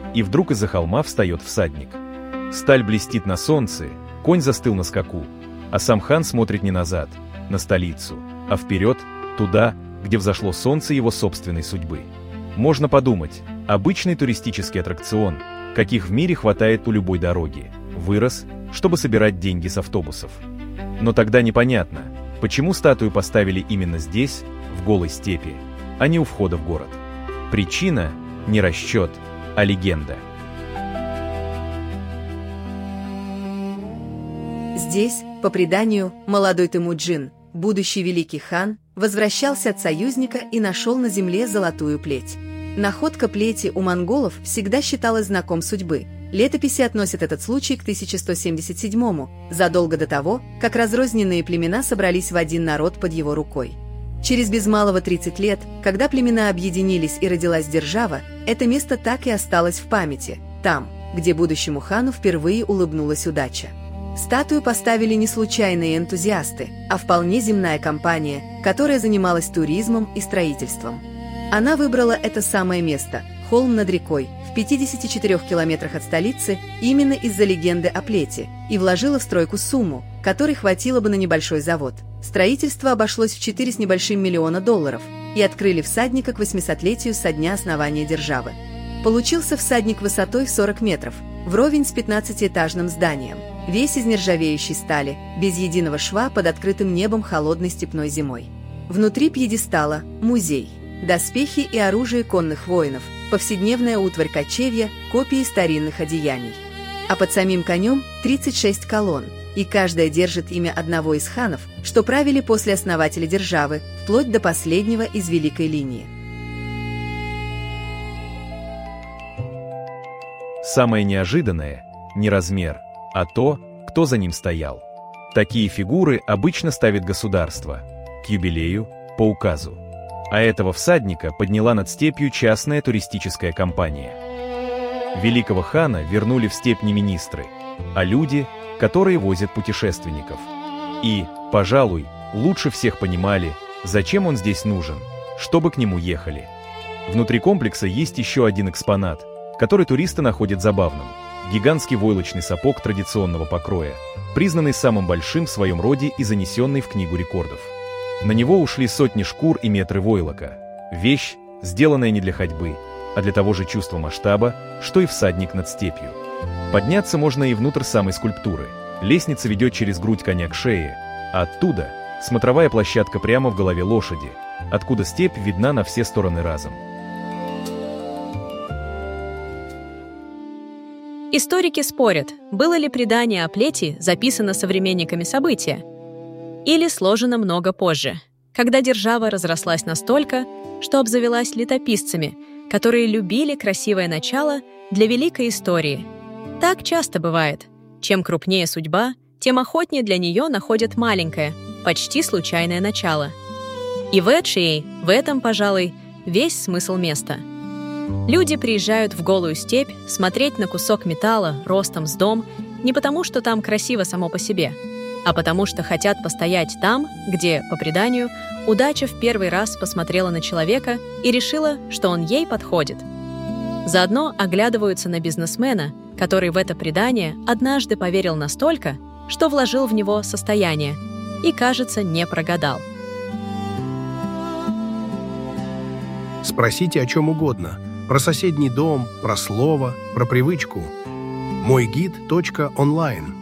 И вдруг из-за холма встает всадник. Сталь блестит на солнце, конь застыл на скаку, а сам хан смотрит не назад, на столицу, а вперед, туда, где взошло солнце его собственной судьбы. Можно подумать, обычный туристический аттракцион, каких в мире хватает у любой дороги, вырос, чтобы собирать деньги с автобусов. Но тогда непонятно, почему статую поставили именно здесь, в голой степи, а не у входа в город. Причина – не расчет, а легенда. Здесь, по преданию, молодой Темуджин, будущий великий хан, возвращался от союзника и нашел на земле золотую плеть. Находка плети у монголов всегда считалась знаком судьбы. Летописи относят этот случай к 1177-му, задолго до того, как разрозненные племена собрались в один народ под его рукой. Через без малого 30 лет, когда племена объединились и родилась держава, это место так и осталось в памяти, там, где будущему хану впервые улыбнулась удача. Статую поставили не случайные энтузиасты, а вполне земная компания, которая занималась туризмом и строительством. Она выбрала это самое место, холм над рекой, в 54 километрах от столицы, именно из-за легенды о плете, и вложила в стройку сумму, которой хватило бы на небольшой завод. Строительство обошлось в 4 с небольшим миллиона долларов, и открыли всадника к 800-летию со дня основания державы. Получился всадник высотой в 40 метров, вровень с 15-этажным зданием, весь из нержавеющей стали, без единого шва под открытым небом холодной степной зимой. Внутри пьедестала – музей, доспехи и оружие конных воинов, повседневная утварь кочевья, копии старинных одеяний. А под самим конем 36 колонн, и каждая держит имя одного из ханов, что правили после основателя державы, вплоть до последнего из великой линии. Самое неожиданное – не размер, а то, кто за ним стоял. Такие фигуры обычно ставит государство, к юбилею, по указу. А этого всадника подняла над степью частная туристическая компания. Великого хана вернули в степь не министры, а люди, которые возят путешественников. И, пожалуй, лучше всех понимали, зачем он здесь нужен, чтобы к нему ехали. Внутри комплекса есть еще один экспонат, который туристы находят забавным. Гигантский войлочный сапог традиционного покроя, признанный самым большим в своем роде и занесенный в Книгу рекордов. На него ушли сотни шкур и метры войлока. Вещь, сделанная не для ходьбы, а для того же чувства масштаба, что и всадник над степью. Подняться можно и внутрь самой скульптуры. Лестница ведет через грудь коня к шее, а оттуда смотровая площадка прямо в голове лошади, откуда степь видна на все стороны разом. Историки спорят, было ли предание о плети записано современниками события, или сложено много позже, когда держава разрослась настолько, что обзавелась летописцами, которые любили красивое начало для великой истории. Так часто бывает. Чем крупнее судьба, тем охотнее для нее находят маленькое, почти случайное начало. И в Эдшией, в этом, пожалуй, весь смысл места. Люди приезжают в голую степь смотреть на кусок металла ростом с дом не потому, что там красиво само по себе, а потому что хотят постоять там, где, по преданию, удача в первый раз посмотрела на человека и решила, что он ей подходит. Заодно оглядываются на бизнесмена, который в это предание однажды поверил настолько, что вложил в него состояние и, кажется, не прогадал. Спросите о чем угодно. Про соседний дом, про слово, про привычку. Мойгид.онлайн